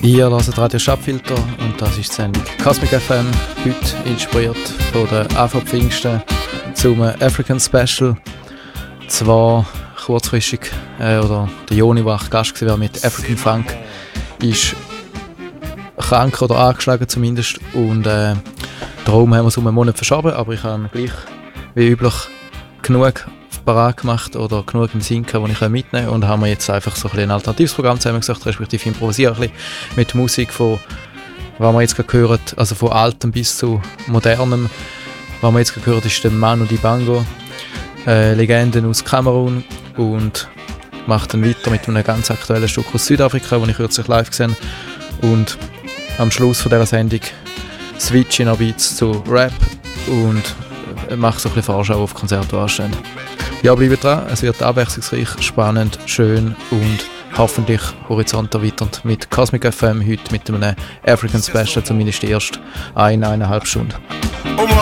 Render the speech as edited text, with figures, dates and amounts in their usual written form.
Ihr hört Radio Stadtfilter und das ist die Sendung Cosmic FM, heute inspiriert von der AV Pfingsten zum African Special. Zwar kurzfristig, oder der Joni, der Gast war mit African Funk, ist krank oder angeschlagen zumindest und darum haben wir es um einen Monat verschoben, aber ich habe gleich wie üblich genug parat gemacht oder genug im Sinn gehabt, die ich mitnehmen kann und haben wir jetzt einfach so ein alternatives Programm zusammengesucht, respektive improvisieren ein bisschen mit Musik von, was wir jetzt gerade hören, also von altem bis zu modernem. Was wir jetzt gerade hören, ist der Manu Dibango, Legenden aus Kamerun, und macht dann weiter mit einem ganz aktuellen Stück aus Südafrika, das ich kürzlich live gesehen habe. Und am Schluss von dieser Sendung switche ich noch Beats zu Rap und mache so ein bisschen Vorschau auf Konzerte, die anstehen. Ja, bleibt dran, es wird abwechslungsreich, spannend, schön und hoffentlich horizonterweiternd mit Cosmic FM, heute mit einem African Special, zumindest die erste 1,5 Stunden.